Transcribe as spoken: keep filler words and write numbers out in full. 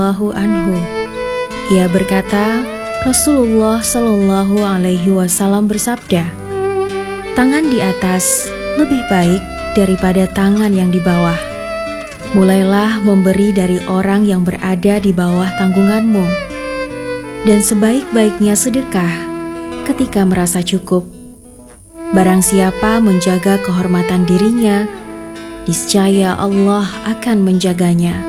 Allahu anhu. Ia berkata, Rasulullah Shallallahu Alaihi Wasallam bersabda, tangan di atas lebih baik daripada tangan yang di bawah. Mulailah memberi dari orang yang berada di bawah tanggunganmu, dan sebaik-baiknya sedekah ketika merasa cukup. Barang siapa menjaga kehormatan dirinya, niscaya Allah akan menjaganya.